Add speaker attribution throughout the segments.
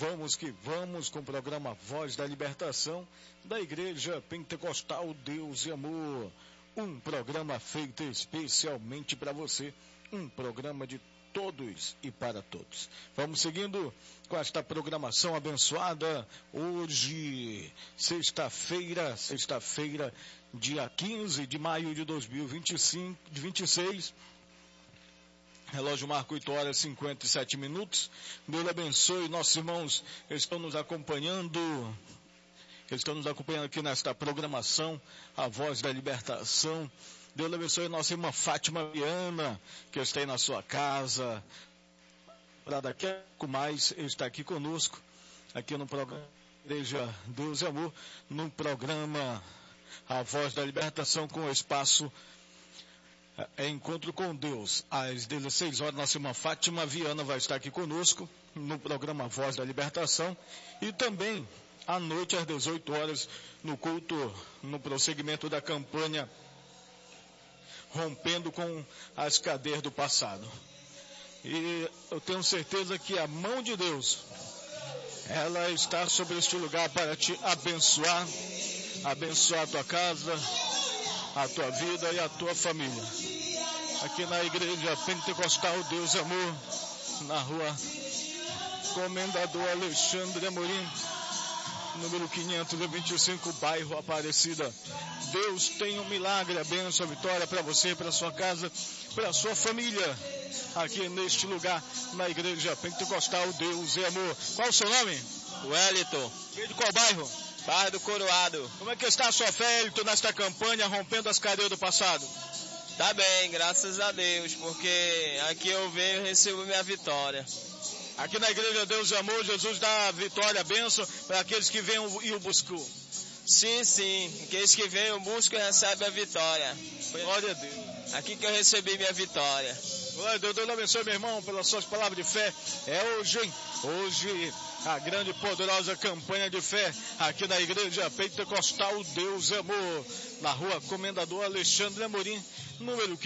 Speaker 1: vamos que vamos com o programa Voz da Libertação da Igreja Pentecostal Deus e Amor. Um programa feito especialmente para você, um programa de todos e para todos. Vamos seguindo com esta programação abençoada. Hoje, sexta-feira, dia 15 de maio de 2026. Relógio marca 8 horas e 57 minutos. Deus abençoe nossos irmãos que estão nos acompanhando aqui nesta programação, a Voz da Libertação. Deus abençoe nossa irmã Fátima Viana, que está aí na sua casa. Para daqui a pouco mais está aqui conosco, aqui no programa Igreja Deus e Amor, no programa A Voz da Libertação, com o espaço Encontro com Deus. Às 16 horas, nossa irmã Fátima Viana vai estar aqui conosco no programa Voz da Libertação, e também à noite, às 18 horas, no culto, no prosseguimento da campanha Rompendo com as Cadeias do Passado. E eu tenho certeza que a mão de Deus, ela está sobre este lugar para te abençoar a tua casa, a tua vida e a tua família. Aqui na Igreja Pentecostal Deus e Amor, na rua Comendador Alexandre Amorim, número 525, bairro Aparecida. Deus tem um milagre, a bênção, a vitória para você, para sua casa, para sua família, aqui neste lugar, na Igreja Pentecostal Deus e Amor. Qual o seu nome?
Speaker 2: Wellington.
Speaker 1: Veio de qual bairro?
Speaker 2: Bairro do Coroado.
Speaker 1: Como é que está a sua fé, Wellington, nesta campanha Rompendo as Cadeias do Passado?
Speaker 2: Tá bem, graças a Deus, porque aqui eu venho e recebo minha vitória.
Speaker 1: Aqui na Igreja Deus e Amor, Jesus dá a vitória, a bênção para aqueles que vêm e o buscam.
Speaker 2: Sim, aqueles que vêm e o buscam recebem a vitória.
Speaker 1: Glória a Deus.
Speaker 2: Aqui que eu recebi minha vitória.
Speaker 1: Glória a Deus. Deus abençoe, meu irmão, pelas suas palavras de fé. É hoje, hein? Hoje, a grande e poderosa campanha de fé aqui na Igreja Pentecostal Deus e Amor, na rua Comendador Alexandre Amorim, número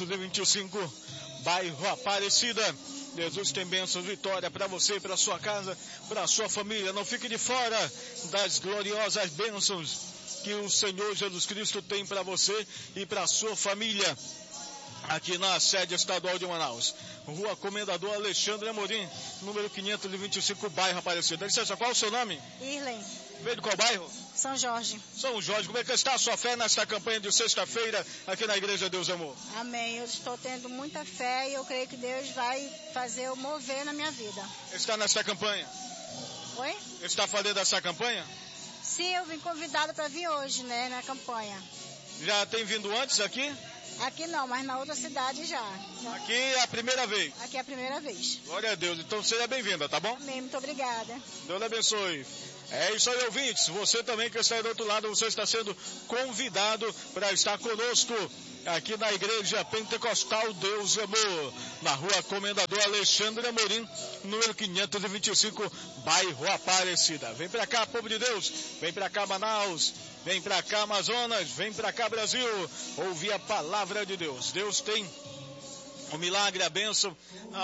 Speaker 1: 525, bairro Aparecida. Jesus tem bênçãos, vitória para você, para sua casa, para sua família. Não fique de fora das gloriosas bênçãos que o Senhor Jesus Cristo tem para você e para sua família, aqui na sede estadual de Manaus. Rua Comendador Alexandre Amorim, número 525, bairro Aparecida. Dá licença, qual é o seu nome?
Speaker 3: Irlen.
Speaker 1: Veio de qual bairro?
Speaker 3: São Jorge.
Speaker 1: São Jorge. Como é que está a sua fé nesta campanha de sexta-feira aqui na Igreja Deus e Amor?
Speaker 3: Amém. Eu estou tendo muita fé e eu creio que Deus vai fazer eu mover na minha vida.
Speaker 1: Está nesta campanha?
Speaker 3: Oi?
Speaker 1: Está fazendo essa campanha?
Speaker 3: Sim, eu vim convidada para vir hoje, né, na campanha.
Speaker 1: Já tem vindo antes aqui?
Speaker 3: Aqui não, mas na outra cidade já.
Speaker 1: Aqui é a primeira vez?
Speaker 3: Aqui é a primeira vez.
Speaker 1: Glória a Deus. Então seja bem-vinda, tá bom?
Speaker 3: Amém, muito obrigada.
Speaker 1: Deus lhe abençoe. É isso aí, ouvintes. Você também que está aí do outro lado, você está sendo convidado para estar conosco aqui na Igreja Pentecostal Deus e Amor, na rua Comendador Alexandre Amorim, número 525, bairro Aparecida. Vem para cá, povo de Deus. Vem para cá, Manaus. Vem para cá, Amazonas. Vem para cá, Brasil. Ouvir a palavra de Deus. Deus tem o milagre, a bênção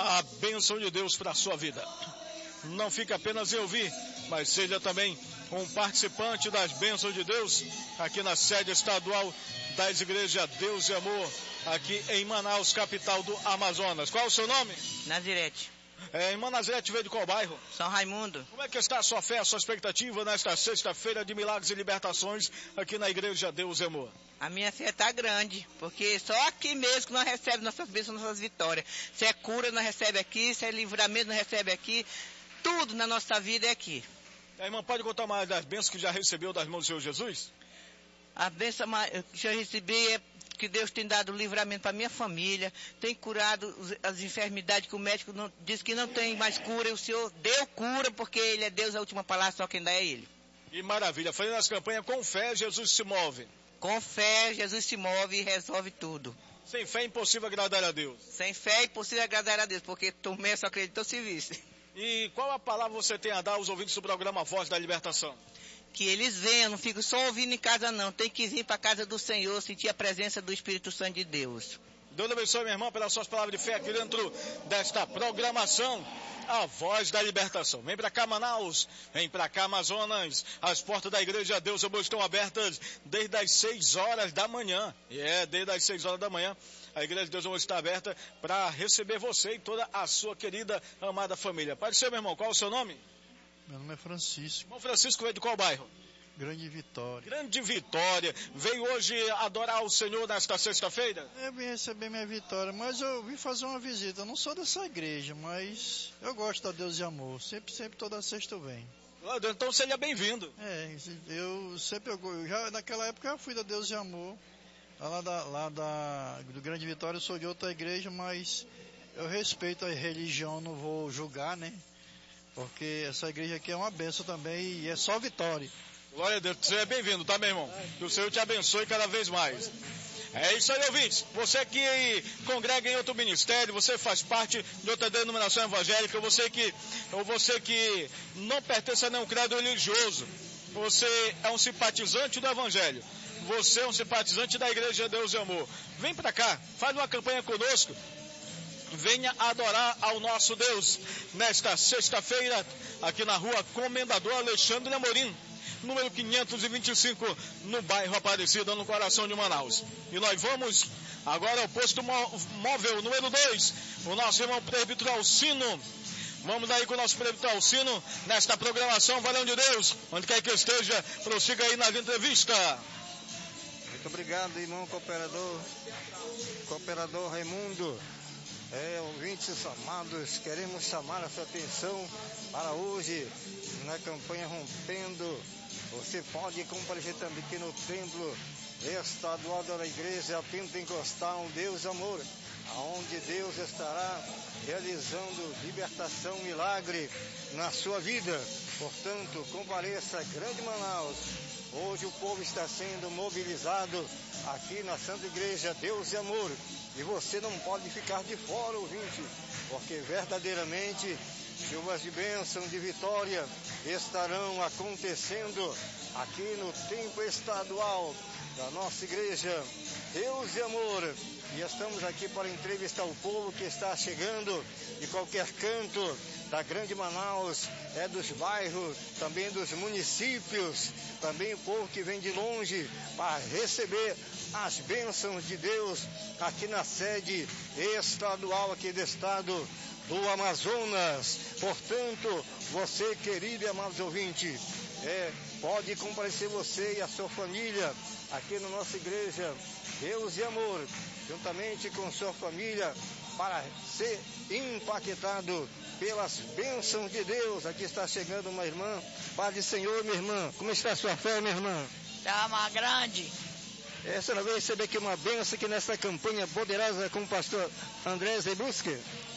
Speaker 1: de Deus para a sua vida. Não fica apenas em ouvir, mas seja também um participante das bênçãos de Deus aqui na sede estadual das Igrejas Deus e Amor, aqui em Manaus, capital do Amazonas. Qual é o seu nome?
Speaker 2: Nazirete.
Speaker 1: Irmã Nazirete, veio de qual bairro?
Speaker 2: São Raimundo.
Speaker 1: Como é que está a sua fé, a sua expectativa nesta sexta-feira de milagres e libertações aqui na Igreja Deus e Amor?
Speaker 2: A minha fé está grande, porque só aqui mesmo que nós recebemos nossas bênçãos, nossas vitórias. Se é cura, nós recebemos aqui, se é livramento, nós recebemos aqui. Tudo na nossa vida é aqui.
Speaker 1: A irmã pode contar mais das bênçãos que já recebeu das mãos do Senhor Jesus?
Speaker 2: A bênção que eu recebi é que Deus tem dado livramento para minha família, tem curado as enfermidades que o médico disse que não tem mais cura, e o Senhor deu cura, porque Ele é Deus, a última palavra, só quem dá é Ele.
Speaker 1: E maravilha, fazendo as campanhas com fé, Jesus se move.
Speaker 2: Com fé, Jesus se move e resolve tudo.
Speaker 1: Sem fé é impossível agradar a Deus.
Speaker 2: Sem fé é impossível agradar a Deus, porque Tomé só acreditou se visse.
Speaker 1: E qual a palavra você tem a dar aos ouvintes do programa Voz da Libertação?
Speaker 2: Que eles venham, não fico só ouvindo em casa não, tem que vir para a casa do Senhor, sentir a presença do Espírito Santo de Deus.
Speaker 1: Deus abençoe, minha irmã, pelas suas palavras de fé aqui dentro desta programação. A Voz da Libertação. Vem para cá, Manaus. Vem para cá, Amazonas. As portas da Igreja Deus Amor estão abertas desde as 6 horas da manhã. Desde as 6 horas da manhã. A Igreja de Deus Amor está aberta para receber você e toda a sua querida, amada família. Pai do Senhor, meu irmão, qual é o seu nome?
Speaker 4: Meu nome é Francisco.
Speaker 1: Irmão Francisco veio de qual bairro?
Speaker 4: Grande Vitória.
Speaker 1: Grande Vitória. Veio hoje adorar o Senhor nesta sexta-feira?
Speaker 4: Eu vim receber minha vitória, mas eu vim fazer uma visita. Eu não sou dessa igreja, mas eu gosto da Deus e Amor. Sempre, toda sexta eu venho.
Speaker 1: Então seja bem-vindo.
Speaker 4: Já naquela época eu fui da Deus e Amor. Do Grande Vitória eu sou de outra igreja, mas eu respeito a religião, não vou julgar, né? Porque essa igreja aqui é uma bênção também e é só vitória.
Speaker 1: Glória a Deus, você é bem-vindo, tá, meu irmão? Que o Senhor te abençoe cada vez mais. É isso aí, ouvintes. Você que congrega em outro ministério, você faz parte de outra denominação evangélica, você que não pertence a nenhum credo religioso, você é um simpatizante do Evangelho, você é um simpatizante da Igreja Deus e Amor. Vem pra cá, faz uma campanha conosco. Venha adorar ao nosso Deus nesta sexta-feira, aqui na rua Comendador Alexandre Amorim, número 525, no bairro Aparecida, no coração de Manaus. E nós vamos agora ao posto móvel número 2, o nosso irmão presbítero Alcino. Vamos aí com o nosso presbítero Alcino nesta programação, Varão de Deus, onde quer que esteja, prossiga aí nas entrevistas.
Speaker 5: Muito obrigado, irmão cooperador Raimundo. Ouvintes amados, queremos chamar a sua atenção para hoje, na campanha Rompendo. Você pode comparecer também aqui no templo estadual da Igreja Pentecostal Deus Amor, aonde Deus estará realizando libertação, milagre na sua vida. Portanto, compareça, Grande Manaus. Hoje o povo está sendo mobilizado aqui na Santa Igreja Deus e Amor. E você não pode ficar de fora, ouvinte, porque verdadeiramente chuvas de bênção, de vitória estarão acontecendo aqui no templo estadual da nossa igreja Deus e Amor. E estamos aqui para entrevistar o povo que está chegando de qualquer canto da Grande Manaus, dos bairros, também dos municípios, também o povo que vem de longe para receber as bênçãos de Deus aqui na sede estadual aqui do estado do Amazonas. Portanto, você, querido e amados ouvintes, pode comparecer você e a sua família aqui na nossa igreja Deus e Amor, juntamente com sua família, para ser impactado pelas bênçãos de Deus. Aqui está chegando uma irmã. Paz do Senhor, minha irmã. Como está a sua fé, minha irmã?
Speaker 6: Está uma grande.
Speaker 5: A senhora veio receber aqui uma bênção aqui nessa campanha poderosa com o pastor André Zebuski?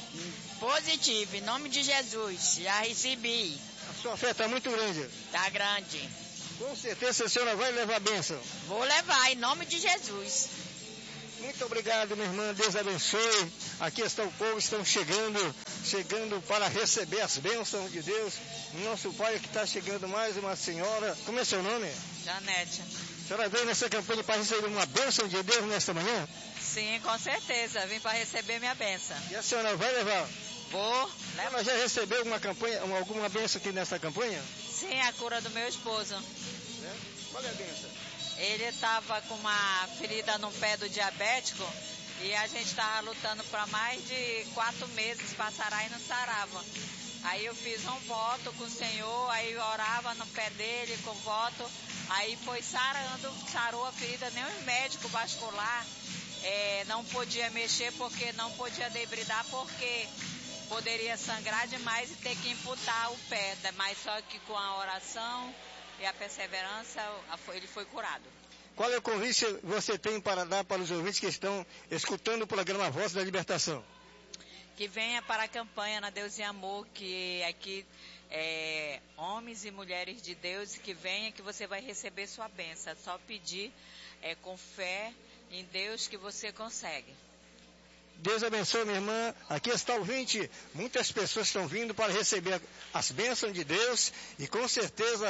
Speaker 6: Positivo, em nome de Jesus. Já recebi.
Speaker 5: A sua fé está muito grande.
Speaker 6: Está grande.
Speaker 5: Com certeza a senhora vai levar a bênção.
Speaker 6: Vou levar, em nome de Jesus.
Speaker 5: Muito obrigado, minha irmã. Deus abençoe. Aqui está o povo, estão chegando para receber as bênçãos de Deus. Nosso pai que está chegando mais uma senhora. Como é seu nome?
Speaker 6: Janete.
Speaker 5: A senhora veio nessa campanha para receber uma bênção de Deus nesta manhã?
Speaker 6: Sim, com certeza. Vim para receber minha bênção.
Speaker 5: E a senhora vai levar?
Speaker 6: Vou.
Speaker 5: Ela já recebeu alguma bênção aqui nessa campanha?
Speaker 6: Sim, a cura do meu esposo.
Speaker 5: Qual é a bênção?
Speaker 6: Ele estava com uma ferida no pé do diabético e a gente estava lutando para mais de 4 meses para sarar e não sarava. Aí eu fiz um voto com o Senhor, aí eu orava no pé dele com voto, aí foi sarando, sarou a ferida, nem o médico vascular não podia mexer porque não podia debridar porque poderia sangrar demais e ter que amputar o pé, mas só que com a oração e a perseverança, ele foi curado.
Speaker 5: Qual é o convite que você tem para dar para os ouvintes que estão escutando o programa Voz da Libertação?
Speaker 6: Que venha para a campanha na Deus e Amor, que aqui homens e mulheres de Deus, que venha que você vai receber sua bênção. É só pedir com fé em Deus que você consegue.
Speaker 5: Deus abençoe, minha irmã. Aqui está o ouvinte. Muitas pessoas estão vindo para receber as bênçãos de Deus e com certeza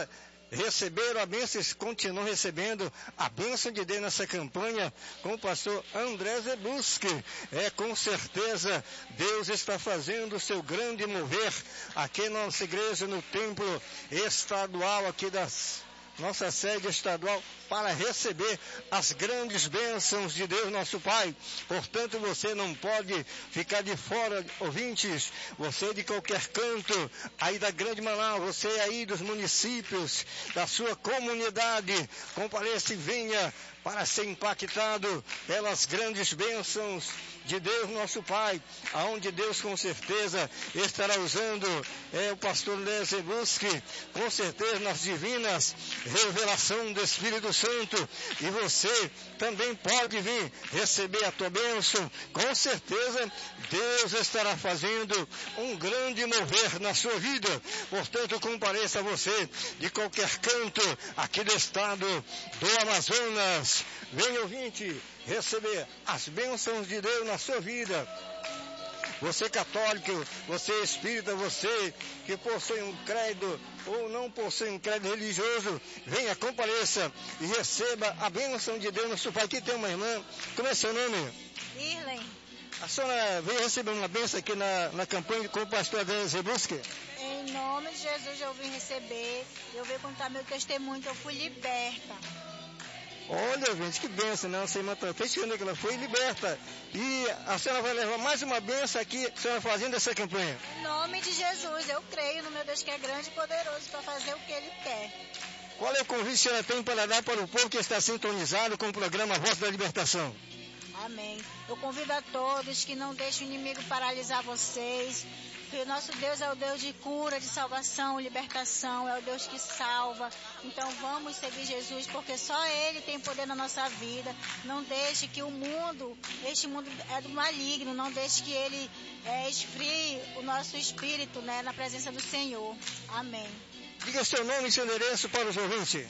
Speaker 5: receberam a bênção e continuam recebendo a bênção de Deus nessa campanha com o pastor André Zebuski. Com certeza, Deus está fazendo o seu grande mover aqui na nossa igreja, no templo estadual aqui nossa sede estadual, para receber as grandes bênçãos de Deus nosso Pai. Portanto, você não pode ficar de fora, ouvintes, você de qualquer canto aí da Grande Manaus, você aí dos municípios, da sua comunidade, compareça e venha para ser impactado pelas grandes bênçãos de Deus nosso Pai, aonde Deus com certeza estará usando o pastor Zebuski, com certeza nas divinas revelação do Espírito Santo, e você também pode vir receber a tua bênção. Com certeza Deus estará fazendo um grande mover na sua vida. Portanto, compareça você de qualquer canto aqui do estado do Amazonas. Venha, ouvinte, receber as bênçãos de Deus na sua vida. Você católico, você espírita, você que possui um credo ou não possui um credo religioso, venha, compareça e receba a bênção de Deus no seu Pai. Aqui tem uma irmã, como é seu nome?
Speaker 3: Irlen.
Speaker 5: A senhora veio receber uma bênção aqui na campanha com o pastor André Zebuski?
Speaker 3: Em nome de Jesus eu vim receber, eu vim contar meu testemunho que eu fui liberta.
Speaker 5: Olha, gente, que bênção, né? Nossa irmã está testificando que ela foi liberta. E a senhora vai levar mais uma bênção aqui, a senhora fazendo essa campanha.
Speaker 3: Em nome de Jesus, eu creio no meu Deus que é grande e poderoso para fazer o que Ele quer.
Speaker 5: Qual é o convite que a senhora tem para dar para o povo que está sintonizado com o programa Voz da Libertação?
Speaker 3: Amém. Eu convido a todos que não deixem o inimigo paralisar vocês, que o nosso Deus é o Deus de cura, de salvação, libertação, é o Deus que salva. Então vamos seguir Jesus, porque só Ele tem poder na nossa vida. Não deixe que este mundo é do maligno, não deixe que ele esfrie o nosso espírito, né, na presença do Senhor. Amém.
Speaker 5: Diga seu nome e seu endereço para os ouvintes.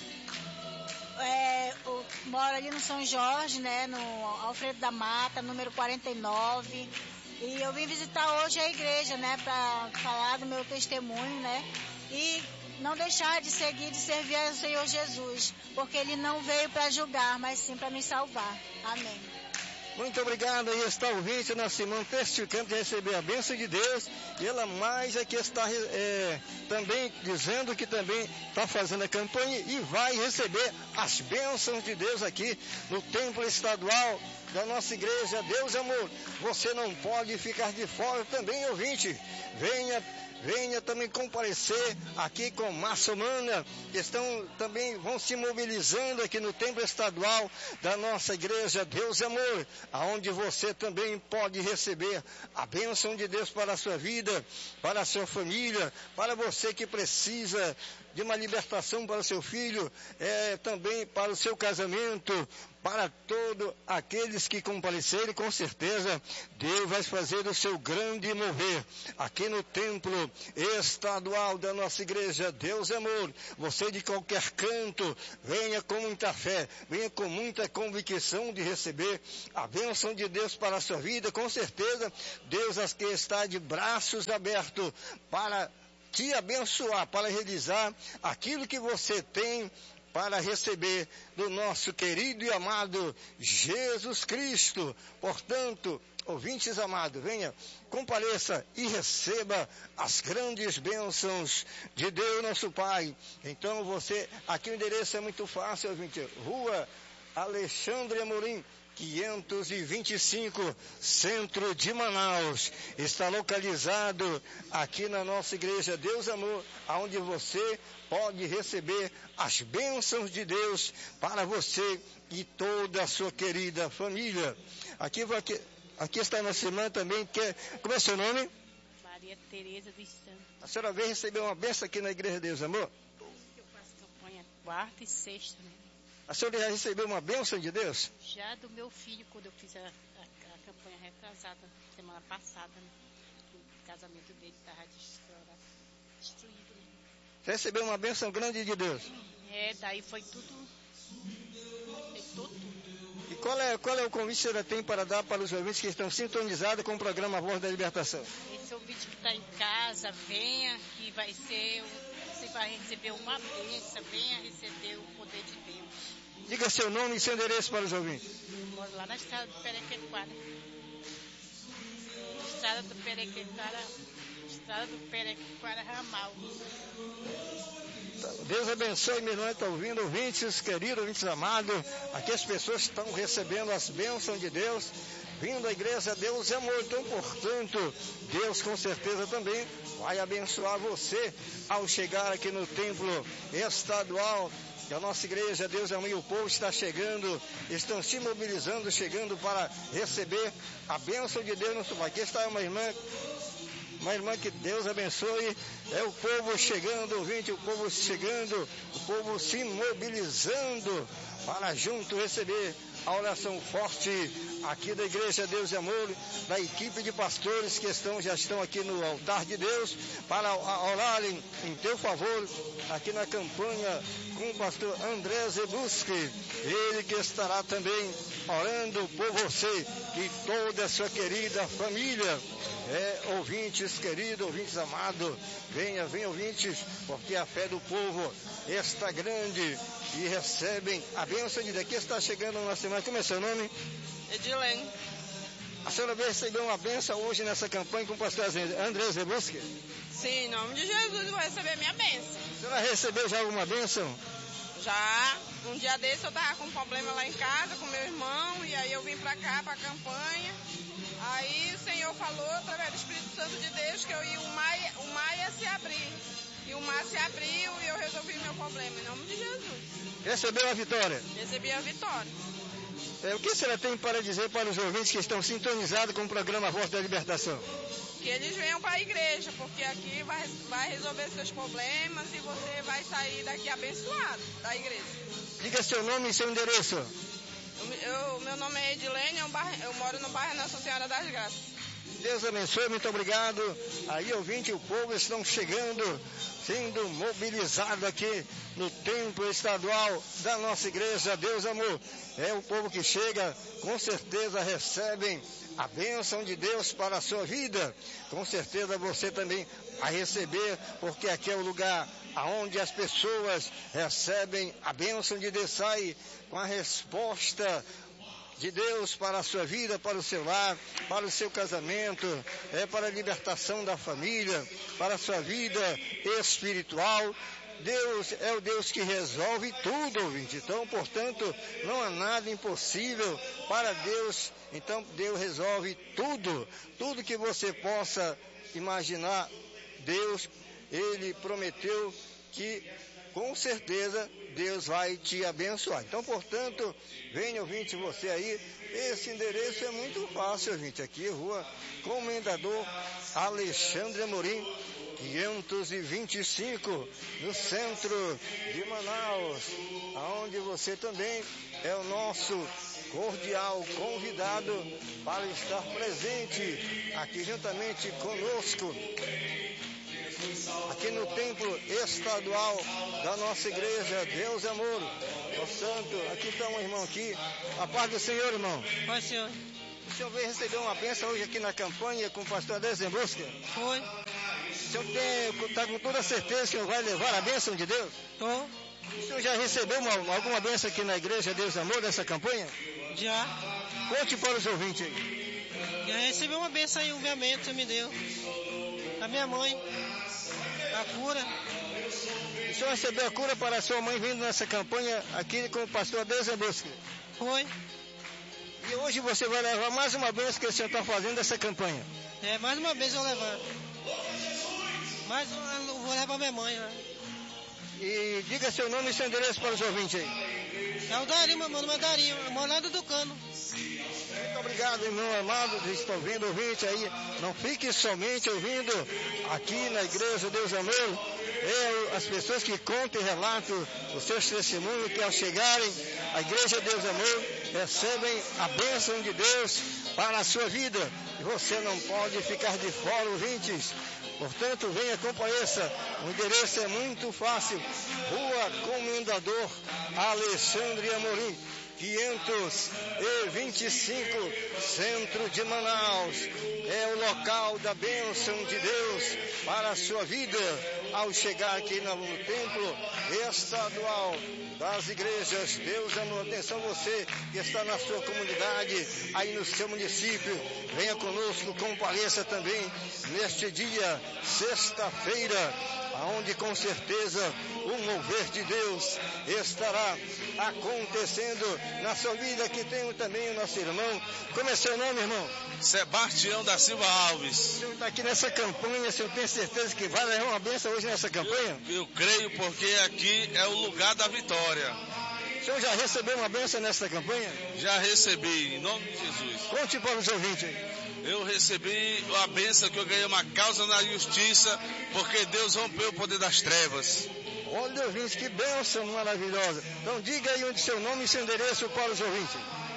Speaker 3: Eu moro ali no São Jorge, né, no Alfredo da Mata, número 49. E eu vim visitar hoje a igreja, né, para falar do meu testemunho, né, e não deixar de seguir, de servir ao Senhor Jesus, porque Ele não veio para julgar, mas sim para me salvar. Amém.
Speaker 5: Muito obrigado. Aí está o ouvinte, nossa irmã testificando de receber a bênção de Deus, e ela mais aqui está também dizendo que também está fazendo a campanha e vai receber as bênçãos de Deus aqui no templo estadual da nossa igreja Deus Amor. Você não pode ficar de fora também, ouvinte. Venha também comparecer aqui com massa humana, que vão se mobilizando aqui no templo estadual da nossa igreja Deus Amor, aonde você também pode receber a bênção de Deus para a sua vida, para a sua família, para você que precisa de uma libertação para o seu filho, também para o seu casamento, para todos aqueles que comparecerem. Com certeza Deus vai fazer o seu grande mover aqui no templo estadual da nossa igreja Deus Amor. Você de qualquer canto, venha com muita fé, venha com muita convicção de receber a bênção de Deus para a sua vida. Com certeza Deus aqui está de braços abertos para te abençoar, para realizar aquilo que você tem para receber do nosso querido e amado Jesus Cristo. Portanto, ouvintes amados, venha, compareça e receba as grandes bênçãos de Deus nosso Pai. Então aqui o endereço é muito fácil, ouvinte, Rua Alexandre Amorim, 525, centro de Manaus. Está localizado aqui na nossa igreja Deus Amor, onde você pode receber as bênçãos de Deus para você e toda a sua querida família. Aqui está a nossa irmã também, como é seu nome?
Speaker 7: Maria Tereza dos Santos.
Speaker 5: A senhora veio receber uma bênção aqui na igreja Deus Amor?
Speaker 7: Eu faço campanha quarta e sexta, né?
Speaker 5: A senhora já recebeu uma bênção de Deus?
Speaker 7: Já do meu filho, quando eu fiz a campanha retrasada, semana passada, né? O casamento dele estava destruído. Né?
Speaker 5: Você recebeu uma bênção grande de Deus?
Speaker 7: Daí foi tudo. Afetou tudo.
Speaker 5: Qual é o convite que a senhora tem para dar para os ouvintes que estão sintonizados com o programa Voz da Libertação?
Speaker 7: Esse ouvinte que está em casa, venha, que você vai receber uma bênção, venha receber o poder de Deus.
Speaker 5: Diga seu nome e seu endereço para os ouvintes.
Speaker 7: Eu moro lá na estrada do Perequequara. Estrada do Perequequara Ramal.
Speaker 5: Deus abençoe, meu irmão, está ouvindo, ouvintes, queridos, ouvintes amados. Aqui as pessoas estão recebendo as bênçãos de Deus, vindo à igreja. Deus é amor, então, portanto, Deus com certeza também vai abençoar você ao chegar aqui no templo estadual. Que a nossa igreja, Deus é amor, e o povo está chegando, estão se mobilizando, chegando para receber a bênção de Deus no seu. Aqui está uma irmã que Deus abençoe, é o povo chegando, ouvinte, o povo chegando, o povo se mobilizando para junto receber a oração forte aqui da Igreja Deus e Amor, da equipe de pastores que já estão aqui no altar de Deus, para orarem em teu favor, aqui na campanha com o pastor André Zebuski, ele que estará também orando por você e toda a sua querida família. Ouvintes queridos, ouvintes amados, venha ouvintes, porque a fé do povo está grande e recebem a bênção de Deus. Aqui está chegando uma semana. Como é seu nome?
Speaker 8: Edilene.
Speaker 5: A senhora recebeu uma bênção hoje nessa campanha com o pastor André Zebuski?
Speaker 8: Sim, em nome de Jesus eu vou receber minha bênção.
Speaker 5: A senhora recebeu já alguma bênção?
Speaker 8: Já. Um dia desse eu estava com um problema lá em casa com meu irmão, e aí eu vim para cá, para a campanha. Aí o Senhor falou, através do Espírito Santo de Deus, que eu ia, o mar ia se abrir. E o mar se abriu e eu resolvi meu problema, em nome de Jesus.
Speaker 5: Recebeu a vitória?
Speaker 8: Recebi a vitória.
Speaker 5: O que a senhora tem para dizer para os ouvintes que estão sintonizados com o programa Voz da Libertação?
Speaker 8: Que eles venham para a igreja, porque aqui vai resolver seus problemas e você vai sair daqui abençoado da igreja.
Speaker 5: Diga seu nome e seu endereço.
Speaker 8: Meu nome é Edilene, eu moro no bairro Nossa Senhora das Graças.
Speaker 5: Deus abençoe, muito obrigado. Aí, ouvinte, o povo estão chegando, sendo mobilizado aqui no templo estadual da nossa igreja, Deus Amor. É o povo que chega, com certeza recebem a bênção de Deus para a sua vida. Com certeza você também vai receber, porque aqui é o lugar aonde as pessoas recebem a bênção de Deus, sai com a resposta de Deus para a sua vida, para o seu lar, para o seu casamento, para a libertação da família, para a sua vida espiritual. Deus é o Deus que resolve tudo, ouvinte. Então, portanto, não há nada impossível para Deus. Então, Deus resolve tudo. Tudo que você possa imaginar, Deus, Ele prometeu que, com certeza, Deus vai te abençoar. Então, portanto, venha, ouvinte, você aí. Esse endereço é muito fácil, ouvinte. Aqui, Rua Comendador Alexandre Amorim, 525, no centro de Manaus, aonde você também é o nosso cordial convidado para estar presente aqui juntamente conosco, aqui no templo estadual da nossa igreja, Deus é Amor. Ó Santo, aqui está um irmão aqui. A paz do Senhor, irmão.
Speaker 9: Paz, Senhor.
Speaker 5: O senhor veio receber uma bênção hoje aqui na campanha com o pastor André Zebuski?
Speaker 9: Foi.
Speaker 5: O senhor está com toda certeza que o senhor vai levar a bênção de Deus?
Speaker 9: Tô.
Speaker 5: O senhor já recebeu alguma bênção aqui na igreja Deus Amor dessa campanha?
Speaker 9: Já.
Speaker 5: Conte para os ouvintes aí.
Speaker 9: Já recebi uma bênção aí, um enviamento, você me deu. Da minha mãe. A cura.
Speaker 5: O senhor recebeu a cura para a sua mãe vindo nessa campanha aqui com o pastor André Zebuski?
Speaker 9: Foi.
Speaker 5: E hoje você vai levar mais uma bênção que o senhor está fazendo dessa campanha?
Speaker 9: Mais uma vez eu vou levar. Mas eu vou levar minha mãe, né?
Speaker 5: E diga seu nome e seu endereço para os ouvintes aí.
Speaker 9: É o Darinho, meu nome é Darinho, eu moro lá do Tucano.
Speaker 5: Muito obrigado, irmão amado, que estão ouvindo, ouvinte aí. Não fique somente ouvindo aqui na igreja Deus Amor. As pessoas que contam e relatam os seus testemunhos, que ao chegarem à igreja Deus Amor, recebem a bênção de Deus para a sua vida. E você não pode ficar de fora, ouvintes. Portanto, venha, compareça. O endereço é muito fácil. Rua Comendador Alexandre Amorim, 525, centro de Manaus. É o local da bênção de Deus para a sua vida. Ao chegar aqui no templo estadual das igrejas, Deus amou. Atenção você que está na sua comunidade, aí no seu município, venha conosco, compareça também neste dia, sexta-feira, onde com certeza o mover de Deus estará acontecendo na sua vida. Aqui tem também o nosso irmão. Como é seu nome, irmão?
Speaker 10: Sebastião da Silva Alves.
Speaker 5: O senhor está aqui nessa campanha, o senhor tem certeza que vai levar uma bênção hoje nessa campanha?
Speaker 10: Eu creio, porque aqui é o lugar da vitória.
Speaker 5: O senhor já recebeu uma bênção nessa campanha?
Speaker 10: Já recebi, em nome de Jesus.
Speaker 5: Conte para os ouvintes aí.
Speaker 10: Eu recebi a bênção que eu ganhei uma causa na justiça, porque Deus rompeu o poder das trevas.
Speaker 5: Olha, ouvintes, que bênção maravilhosa. Então diga aí onde seu nome e seu endereço para os ouvintes.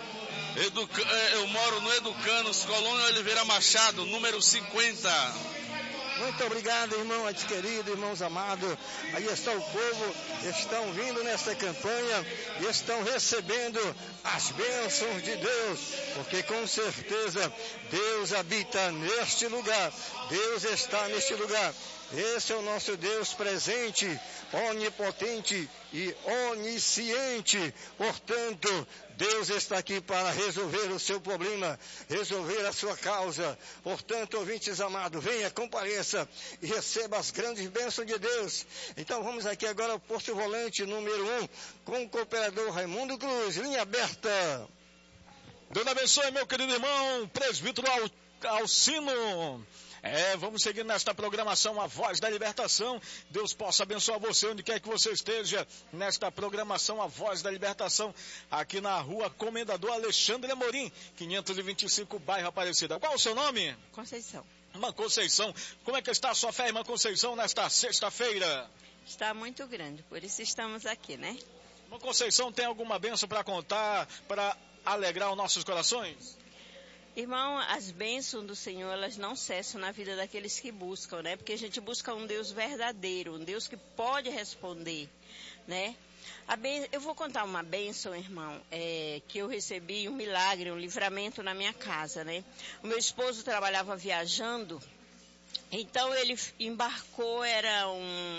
Speaker 10: Eu moro no Educanos, Colônia Oliveira Machado, número 50.
Speaker 5: Muito obrigado, irmão querido, irmãos amados. Aí está o povo, estão vindo nesta campanha e estão recebendo as bênçãos de Deus, porque com certeza Deus habita neste lugar, Deus está neste lugar. Esse é o nosso Deus presente, onipotente e onisciente. Portanto, Deus está aqui para resolver o seu problema, resolver a sua causa. Portanto, ouvintes amados, venha, compareça e receba as grandes bênçãos de Deus. Então vamos aqui agora ao posto volante número 1, com o cooperador Raimundo Cruz, linha aberta.
Speaker 1: Deus abençoe, meu querido irmão, presbítero Alcino. Vamos seguir nesta programação, a Voz da Libertação. Deus possa abençoar você, onde quer que você esteja, nesta programação, a Voz da Libertação, aqui na rua Comendador Alexandre Amorim, 525, bairro Aparecida. Qual o seu nome?
Speaker 11: Conceição.
Speaker 1: Irmã Conceição, como é que está a sua fé, irmã Conceição, nesta sexta-feira?
Speaker 11: Está muito grande, por isso estamos aqui, né?
Speaker 1: Irmã Conceição, tem alguma bênção para contar, para alegrar os nossos corações?
Speaker 11: Irmão, as bênçãos do Senhor, elas não cessam na vida daqueles que buscam, né? Porque a gente busca um Deus verdadeiro, um Deus que pode responder, né? Eu vou contar uma bênção, irmão, que eu recebi, um milagre, um livramento na minha casa, né? O meu esposo trabalhava viajando, então ele embarcou, eram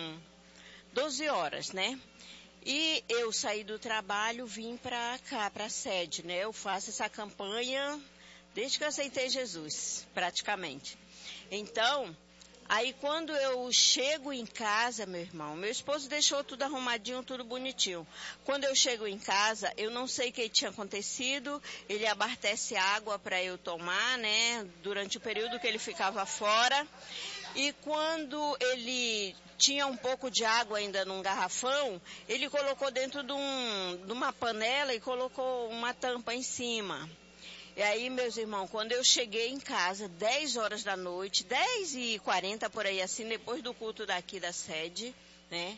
Speaker 11: 12 horas, né? E eu saí do trabalho, vim para cá, para a sede, né? Eu faço essa campanha desde que eu aceitei Jesus, praticamente. Então, aí quando eu chego em casa, meu irmão, meu esposo deixou tudo arrumadinho, tudo bonitinho. Quando eu chego em casa, eu não sei o que tinha acontecido, ele abastece água para eu tomar, né, durante o período que ele ficava fora. E quando ele tinha um pouco de água ainda num garrafão, ele colocou dentro de uma panela e colocou uma tampa em cima. E aí, meus irmãos, quando eu cheguei em casa, 10 horas da noite, 10h40 por aí assim, depois do culto daqui da sede, né?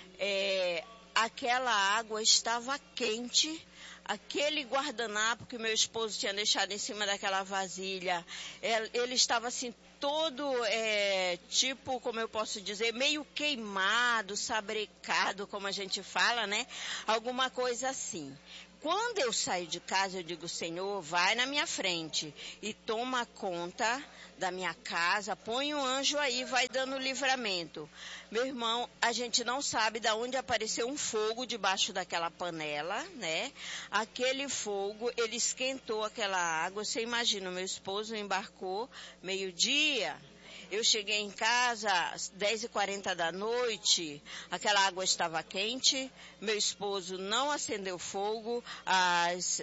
Speaker 11: Aquela água estava quente, aquele guardanapo que meu esposo tinha deixado em cima daquela vasilha, ele estava assim todo, tipo, como eu posso dizer, meio queimado, sabrecado, como a gente fala, né? Alguma coisa assim. Quando eu saio de casa, eu digo, Senhor, vai na minha frente e toma conta da minha casa, põe um anjo aí, vai dando livramento. Meu irmão, a gente não sabe de onde apareceu um fogo debaixo daquela panela, né? Aquele fogo, ele esquentou aquela água. Você imagina, meu esposo embarcou meio-dia. Eu cheguei em casa às 10h40 da noite, aquela água estava quente, meu esposo não acendeu fogo, as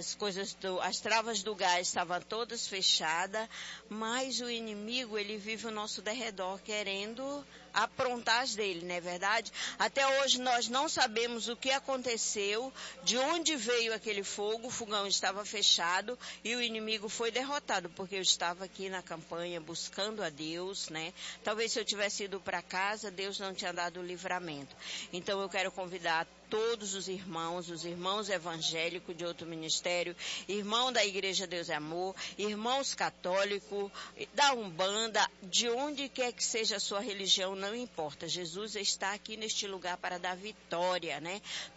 Speaker 11: travas do gás estavam todas fechadas, mas o inimigo, ele vive ao nosso derredor querendo aprontar as dele, não é verdade? Até hoje nós não sabemos o que aconteceu, de onde veio aquele fogo, o fogão estava fechado e o inimigo foi derrotado, porque eu estava aqui na campanha buscando a Deus, né? Talvez se eu tivesse ido para casa, Deus não tinha dado o livramento. Então eu quero convidar todos os irmãos evangélicos de outro ministério, irmão da Igreja Deus é Amor, irmãos católicos, da Umbanda, de onde quer que seja a sua religião, não importa. Jesus está aqui neste lugar para dar vitória, né?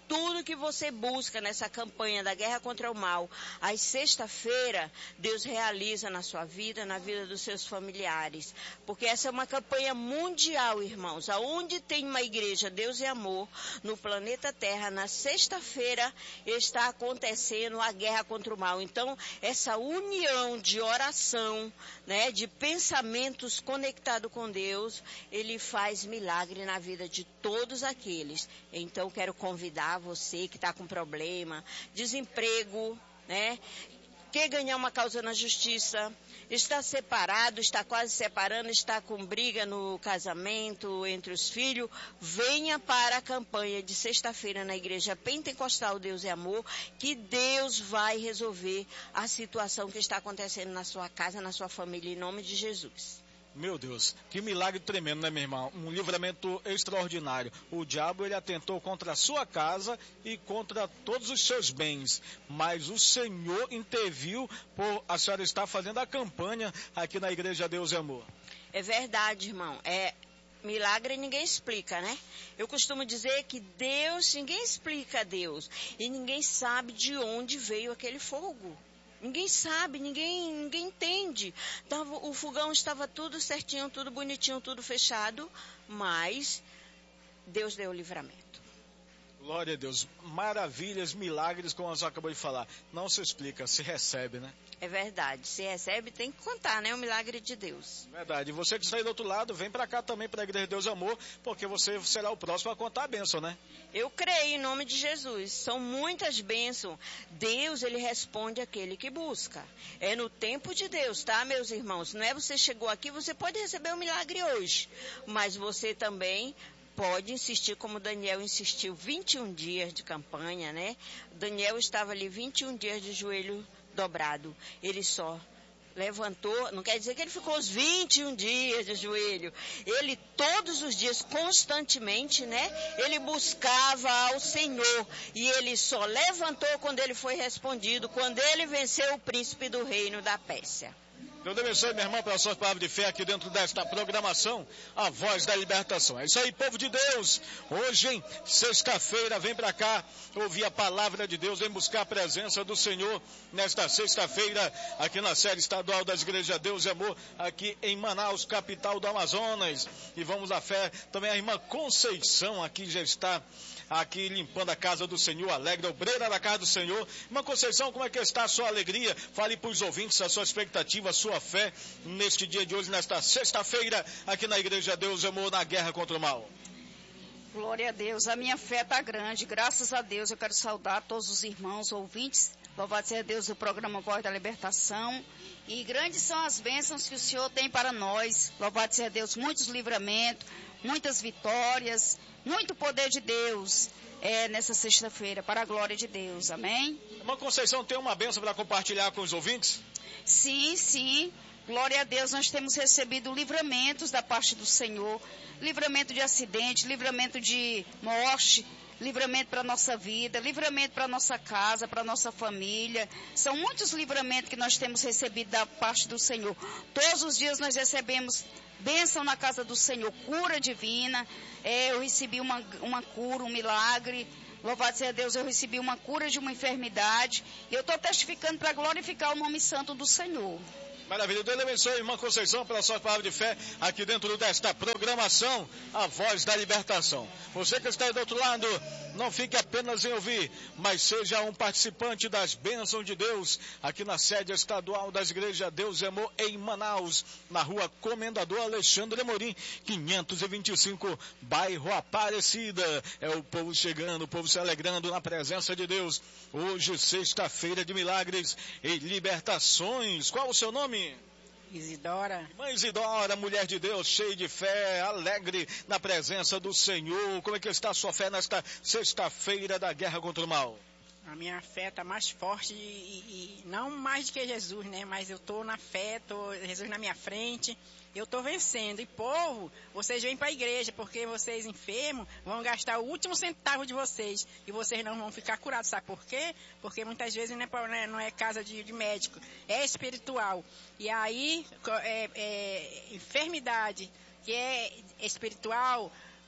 Speaker 11: tudo que você busca nessa campanha da guerra contra o mal, às sexta-feira, Deus realiza na sua vida, na vida dos seus familiares. Porque essa é uma campanha mundial, irmãos. Aonde tem uma igreja, Deus e Amor, no planeta Terra, na sexta-feira está acontecendo a guerra contra o mal. Então, essa união de oração, né, de pensamentos conectados com Deus, ele faz milagre na vida de todos aqueles. Então, quero convidar você que está com problema, desemprego, né, quer ganhar uma causa na justiça, está separado, está quase separando, está com briga no casamento entre os filhos, venha para a campanha de sexta-feira na Igreja Pentecostal Deus é Amor, que Deus vai resolver a situação que está acontecendo na sua casa, na sua família, em nome de Jesus.
Speaker 1: Meu Deus, que milagre tremendo, né, meu irmão? Um livramento extraordinário. O diabo, ele atentou contra a sua casa e contra todos os seus bens. Mas o Senhor interviu por a senhora estar fazendo a campanha aqui na Igreja Deus e Amor.
Speaker 11: É verdade, irmão. Milagre ninguém explica, né? Eu costumo dizer que Deus, ninguém explica a Deus. E ninguém sabe de onde veio aquele fogo. Ninguém sabe, ninguém entende. O fogão estava tudo certinho, tudo bonitinho, tudo fechado, mas Deus deu o livramento.
Speaker 1: Glória a Deus. Maravilhas, milagres, como a senhora acabou de falar. Não se explica, se recebe, né?
Speaker 11: É verdade. Se recebe, tem que contar, né? O milagre de Deus.
Speaker 1: Verdade. E você que está aí do outro lado, vem para cá também, para a Igreja de Deus e Amor, porque você será o próximo a contar a bênção, né?
Speaker 11: Eu creio em nome de Jesus. São muitas bênçãos. Deus, ele responde àquele que busca. É no tempo de Deus, tá, meus irmãos? Não é você chegou aqui, você pode receber um milagre hoje. Mas você também pode insistir, como Daniel insistiu, 21 dias de campanha, né? Daniel estava ali 21 dias de joelho dobrado. Ele só levantou, não quer dizer que ele ficou os 21 dias de joelho. Ele todos os dias, constantemente, né? Ele buscava ao Senhor. E ele só levantou quando ele foi respondido, quando ele venceu o príncipe do reino da Pérsia.
Speaker 1: Deus abençoe, minha irmã, pelas suas palavras de fé aqui dentro desta programação, a voz da libertação. É isso aí, povo de Deus. Hoje, em sexta-feira, vem para cá ouvir a palavra de Deus, vem buscar a presença do Senhor nesta sexta-feira, aqui na sede estadual das Igrejas Deus e Amor, aqui em Manaus, capital do Amazonas. E vamos à fé, também a irmã Conceição aqui já está aqui limpando a casa do Senhor, alegre, obreira da casa do Senhor. Irmã Conceição, como é que está a sua alegria? Fale para os ouvintes a sua expectativa, a sua fé neste dia de hoje, nesta sexta-feira, aqui na Igreja Deus e Amor, na guerra contra o mal.
Speaker 12: Glória a Deus, a minha fé está grande, graças a Deus. Eu quero saudar todos os irmãos, ouvintes, louvado seja Deus do programa Voz da Libertação. E grandes são as bênçãos que o Senhor tem para nós, louvado seja Deus, muitos livramentos, muitas vitórias, muito poder de Deus nessa sexta-feira, para a glória de Deus, amém?
Speaker 1: Irmã Conceição, tem uma bênção para compartilhar com os ouvintes?
Speaker 12: Sim, glória a Deus, nós temos recebido livramentos da parte do Senhor, livramento de acidente, livramento de morte, livramento para a nossa vida, livramento para a nossa casa, para a nossa família. São muitos livramentos que nós temos recebido da parte do Senhor. Todos os dias nós recebemos bênção na casa do Senhor, cura divina. Eu recebi uma cura, um milagre. Louvado seja Deus, eu recebi uma cura de uma enfermidade. E eu estou testificando para glorificar o nome santo do Senhor.
Speaker 1: Maravilha. Deus abençoe, irmã Conceição, pela sua palavra de fé aqui dentro desta programação, a voz da libertação. Você que está aí do outro lado, não fique apenas em ouvir, mas seja um participante das bênçãos de Deus aqui na sede estadual das Igrejas Deus e Amor em Manaus, na rua Comendador Alexandre Amorim, 525, bairro Aparecida. É o povo chegando, o povo se alegrando na presença de Deus. Hoje, sexta-feira de milagres e libertações. Qual o seu nome?
Speaker 13: Isidora.
Speaker 1: Mãe Isidora, mulher de Deus, cheia de fé, alegre na presença do Senhor. Como é que está a sua fé nesta sexta-feira da guerra contra o mal?
Speaker 13: A minha fé está mais forte e não mais do que Jesus, né? Mas eu estou na fé, Jesus na minha frente, eu estou vencendo. E povo, vocês vêm para a igreja, porque vocês enfermos vão gastar o último centavo de vocês e vocês não vão ficar curados. Sabe por quê? Porque muitas vezes não é casa de médico, é espiritual. E aí, enfermidade que é espiritual,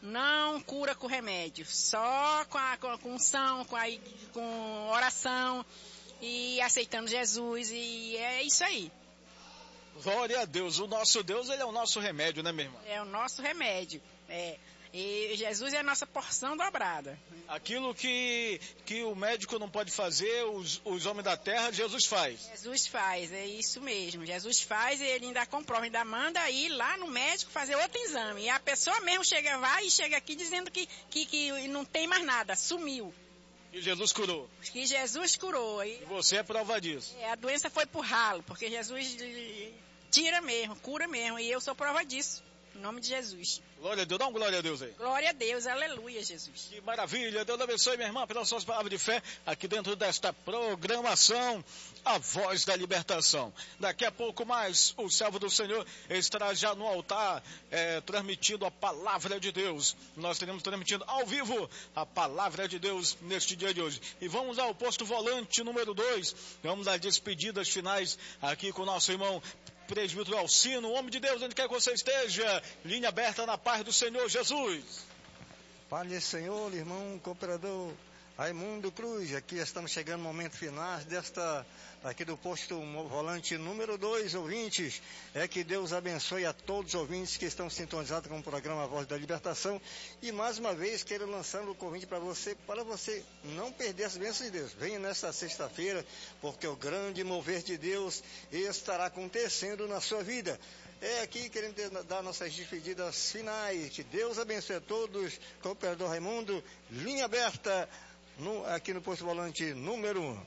Speaker 13: não cura com remédio, só com unção, com oração e aceitando Jesus, e é isso aí.
Speaker 1: Glória a Deus, o nosso Deus, ele é o nosso remédio, né, minha irmã?
Speaker 13: É o nosso remédio, e Jesus é a nossa porção dobrada.
Speaker 1: Aquilo que o médico não pode fazer, os homens da terra, Jesus faz.
Speaker 13: Jesus faz, é isso mesmo. Jesus faz e ele ainda comprova, ainda manda ir lá no médico fazer outro exame. E a pessoa mesmo chega aqui dizendo que não tem mais nada, sumiu.
Speaker 1: E Jesus curou.
Speaker 13: Que Jesus curou.
Speaker 1: E você é prova disso.
Speaker 13: A doença foi pro ralo, porque Jesus tira mesmo, cura mesmo. E eu sou prova disso. Em nome de Jesus.
Speaker 1: Glória a Deus, dá um glória a Deus aí.
Speaker 13: Glória a Deus, aleluia, Jesus.
Speaker 1: Que maravilha, Deus abençoe minha irmã pelas suas palavras de fé aqui dentro desta programação, a Voz da Libertação. Daqui a pouco mais, o servo do Senhor estará já no altar, transmitindo a palavra de Deus. Nós estaremos transmitindo ao vivo a palavra de Deus neste dia de hoje. E vamos ao posto volante número 2, vamos às despedidas finais aqui com o nosso irmão Presbítero Alcino, homem de Deus, onde quer que você esteja, linha aberta na paz do Senhor Jesus.
Speaker 5: Paz do Senhor, irmão cooperador Raimundo Cruz, aqui estamos chegando no momento final aqui do posto volante número 2, ouvintes. Que Deus abençoe a todos os ouvintes que estão sintonizados com o programa Voz da Libertação. E mais uma vez quero lançar o convite para você não perder as bênçãos de Deus. Venha nesta sexta-feira, porque o grande mover de Deus estará acontecendo na sua vida. Aqui querendo dar nossas despedidas finais. Que Deus abençoe a todos. Cooperador Raimundo, linha aberta aqui no posto volante número 1.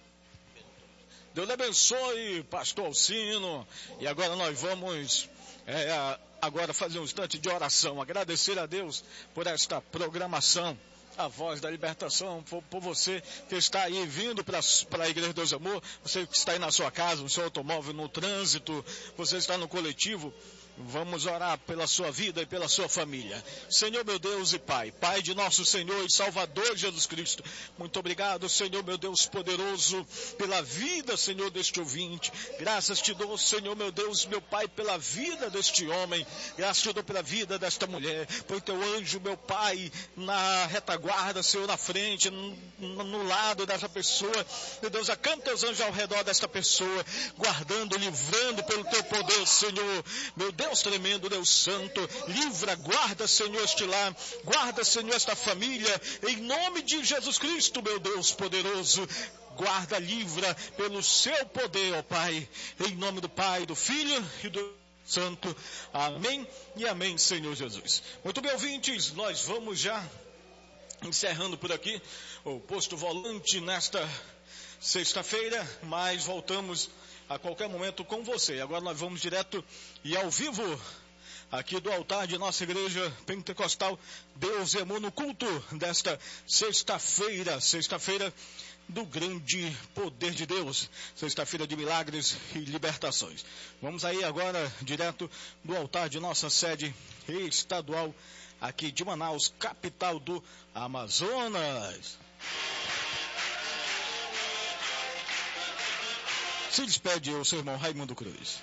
Speaker 1: Deus abençoe, pastor Alcino. E agora nós vamos agora fazer um instante de oração. Agradecer a Deus por esta programação. A Voz da Libertação, por você que está aí vindo para a Igreja de Deus e Amor, você que está aí na sua casa, no seu automóvel, no trânsito, você está no coletivo. Vamos orar pela sua vida e pela sua família. Senhor, meu Deus e Pai, Pai de nosso Senhor e Salvador Jesus Cristo, muito obrigado, Senhor, meu Deus poderoso, pela vida, Senhor, deste ouvinte. Graças te dou, Senhor, meu Deus, meu Pai, pela vida deste homem. Graças te dou pela vida desta mulher. Põe teu anjo, meu Pai, na retaguarda, Senhor, na frente, no lado dessa pessoa. Meu Deus, acampa teus anjos ao redor desta pessoa, guardando, livrando pelo teu poder, Senhor. Meu Deus tremendo, Deus santo, livra, guarda, Senhor, este lar, guarda, Senhor, esta família, em nome de Jesus Cristo, meu Deus poderoso, guarda, livra pelo seu poder, ó Pai, em nome do Pai, do Filho e do Santo, amém e amém, Senhor Jesus. Muito bem, ouvintes, nós vamos já encerrando por aqui o posto volante nesta sexta-feira, mas voltamos a qualquer momento com você. Agora nós vamos direto e ao vivo aqui do altar de nossa igreja pentecostal Deus e Amor no culto desta sexta-feira do grande poder de Deus, sexta-feira de milagres e libertações. Vamos aí agora direto do altar de nossa sede estadual aqui de Manaus, capital do Amazonas. Se despede o seu irmão Raimundo Cruz.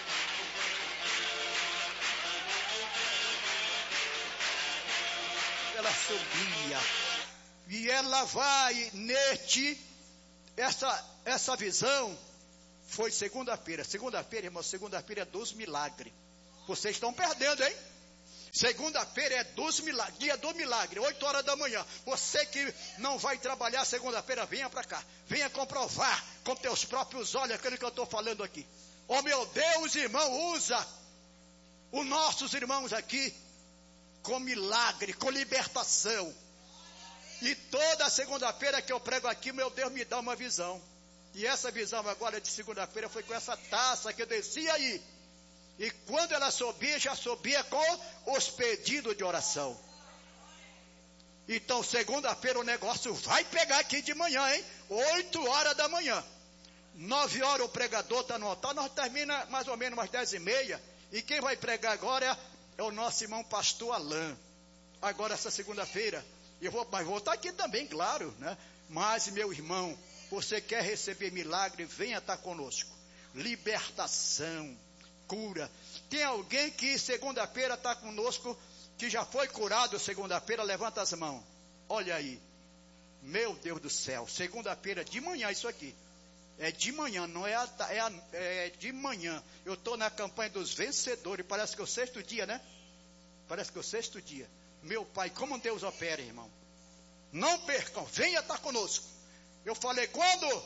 Speaker 14: Ela subia e ela vai neste, essa visão foi segunda-feira. Segunda-feira, irmão, segunda-feira é dos milagres. Vocês estão perdendo, hein? Segunda-feira é dos milagres, dia do milagre, 8 horas da manhã. Você que não vai trabalhar segunda-feira, venha para cá. Venha comprovar com teus próprios olhos aquilo que eu estou falando aqui. Oh meu Deus, irmão, usa os nossos irmãos aqui com milagre, com libertação. E toda segunda-feira que eu prego aqui, meu Deus me dá uma visão. E essa visão agora de segunda-feira foi com essa taça que eu descia aí. E quando ela subia, já subia com os pedidos de oração. Então, segunda-feira o negócio vai pegar aqui de manhã, hein? 8 horas da manhã. 9 horas o pregador está no altar, nós termina mais ou menos umas 10h30. E quem vai pregar agora é o nosso irmão pastor Alain. Agora essa segunda-feira. Mas vou estar aqui também, claro, né? Mas, meu irmão, você quer receber milagre, venha estar conosco. Libertação, cura. Tem alguém que segunda-feira está conosco que já foi curado segunda-feira, levanta as mãos. Olha aí. Meu Deus do céu. Segunda-feira de manhã isso aqui. É de manhã, não é, é de manhã. Eu estou na campanha dos vencedores. Parece que é o 6º dia, né? Parece que é o 6º dia. Meu Pai, como Deus opera, irmão. Não percam, venha estar conosco. Eu falei, quando?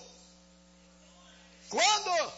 Speaker 14: Quando?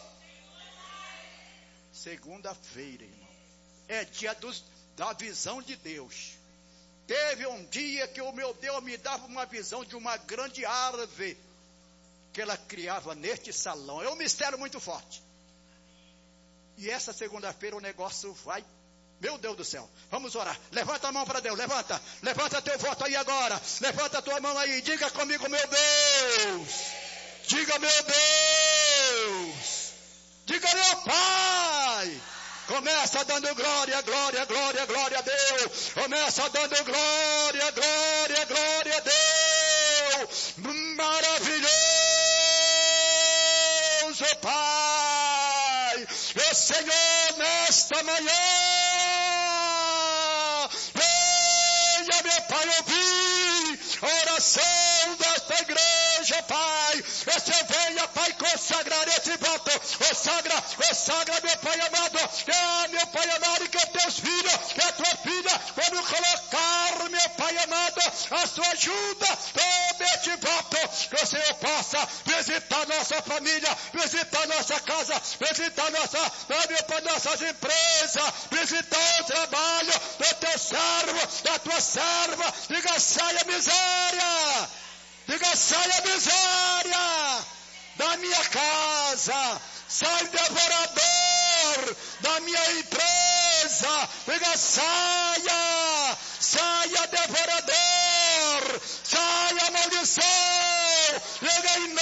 Speaker 14: Segunda-feira, irmão. É dia da visão de Deus. Teve um dia que o meu Deus me dava uma visão de uma grande árvore que ela criava neste salão. É um mistério muito forte. E essa segunda-feira o negócio vai. Meu Deus do céu. Vamos orar. Levanta a mão para Deus. Levanta. Levanta teu voto aí agora. Levanta a tua mão aí. Diga comigo, meu Deus. Diga, meu Deus. Diga, meu Pai. Começa dando glória, glória, glória, glória a Deus. Começa dando glória, glória, glória a Deus. Maravilhoso, Pai. O Senhor, nesta manhã, venha, meu Pai, ouvir a oração desta igreja, Pai. O Senhor venha, Pai, consagrar esse voto. Consagra, meu Pai amado. Meu Pai amado, que teus filhos, que a tua filha, quando colocar, meu Pai amado, a sua ajuda, tome este voto, que o Senhor possa visitar nossa família, visitar nossa casa, visitar nossas empresas, visitar o trabalho do teu servo, da tua serva. Diga, saia miséria. Diga, saia miséria da minha casa. Sai devorador da minha empresa. Diga, saia devorador. Saia maldição. Diga, em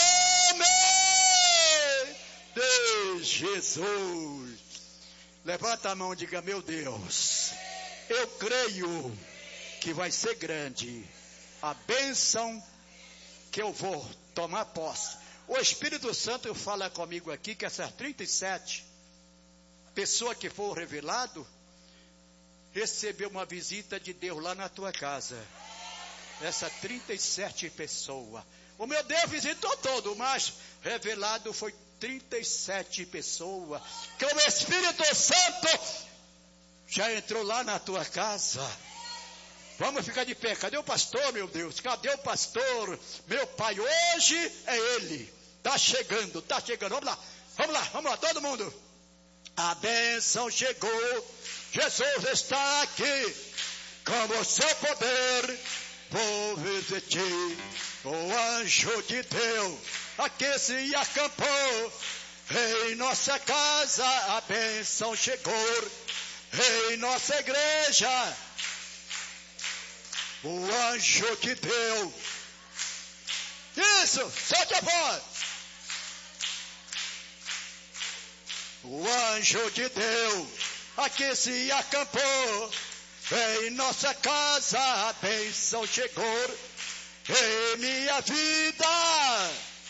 Speaker 14: nome de Jesus. Levanta a mão e diga, meu Deus, eu creio que vai ser grande a bênção que eu vou tomar posse. O Espírito Santo fala comigo aqui que essas 37 pessoas que foram revelado recebeu uma visita de Deus lá na tua casa. Essas 37 pessoas. O meu Deus visitou todo, mas revelado foi 37 pessoas. Que o Espírito Santo já entrou lá na tua casa. Vamos ficar de pé. Cadê o pastor, meu Deus? Cadê o pastor? Meu Pai, hoje é ele. Está chegando. Vamos lá, todo mundo. A bênção chegou. Jesus está aqui. Com o seu poder, vou visitar. O anjo de Deus aqui se acampou. Em nossa casa, a bênção chegou. Em nossa igreja, o anjo de Deus. Isso, solte a voz. O anjo de Deus aqui se acampou. Em nossa casa a bênção chegou. Em minha vida,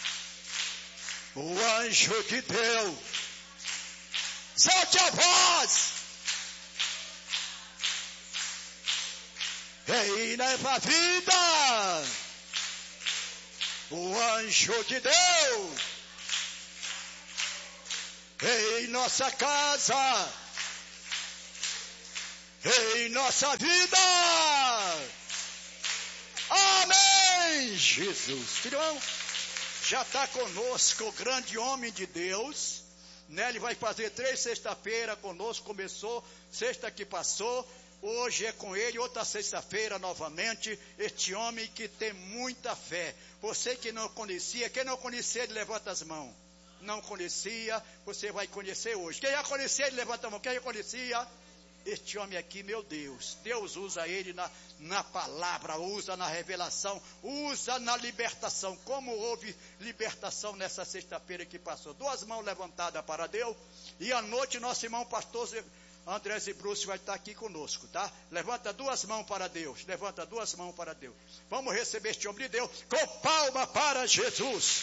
Speaker 14: o anjo de Deus. Solte a voz. Ei, nessa vida, o anjo de Deus, em nossa casa, em nossa vida. Amém, Jesus. Irmão, já está conosco o grande homem de Deus, né? Ele vai fazer 3 sexta-feira conosco, começou, sexta que passou. Hoje é com ele, outra sexta-feira novamente, este homem que tem muita fé. Você que não conhecia, quem não conhecia, ele levanta as mãos. Não conhecia, você vai conhecer hoje. Quem já conhecia, ele levanta a mão. Quem já conhecia? Este homem aqui, meu Deus. Deus usa ele na palavra, usa na revelação, usa na libertação. Como houve libertação nessa sexta-feira que passou. 2 mãos levantadas para Deus. E à noite, nosso irmão pastor André Zibruce vai estar aqui conosco, tá? Levanta 2 mãos para Deus. Levanta 2 mãos para Deus. Vamos receber este homem de Deus com palma para Jesus.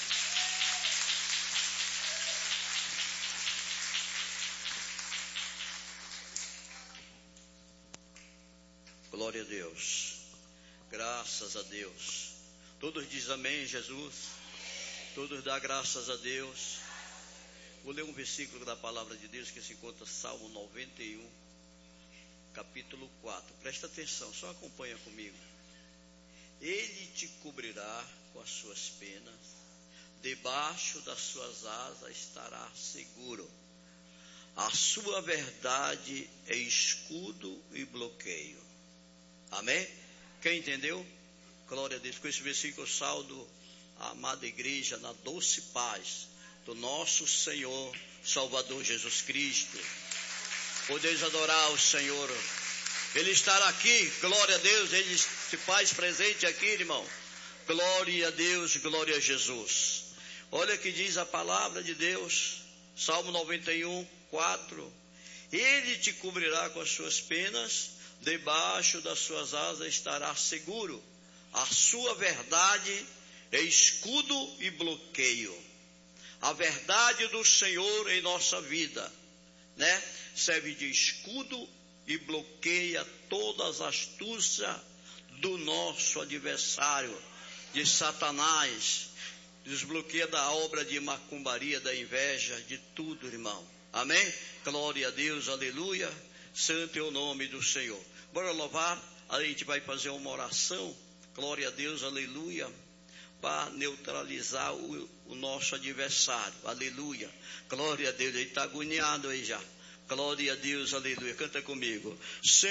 Speaker 15: Glória a Deus. Graças a Deus. Todos dizem amém, Jesus. Todos dão graças a Deus. Vou ler um versículo da palavra de Deus que se encontra Salmo 91, capítulo 4. Presta atenção, só acompanha comigo. Ele te cobrirá com as suas penas, debaixo das suas asas estará seguro. A sua verdade é escudo e bloqueio. Amém? Quem entendeu? Glória a Deus. Com esse versículo eu saudo a amada igreja na doce paz do nosso Senhor Salvador Jesus Cristo. Podeis adorar o Senhor. Ele estará aqui, glória a Deus, Ele se faz presente aqui, irmão. Glória a Deus, glória a Jesus. Olha que diz a palavra de Deus, Salmo 91, 4. Ele te cobrirá com as suas penas, debaixo das suas asas estará seguro. A sua verdade é escudo e bloqueio. A verdade do Senhor em nossa vida, né? Serve de escudo e bloqueia todas as astúcias do nosso adversário, de Satanás. Desbloqueia da obra de macumbaria, da inveja, de tudo, irmão. Amém? Glória a Deus, aleluia. Santo é o nome do Senhor. Bora louvar, a gente vai fazer uma oração. Glória a Deus, aleluia. Para neutralizar o nosso adversário, aleluia. Glória a Deus, ele está agoniado aí já. Glória a Deus, aleluia. Canta comigo.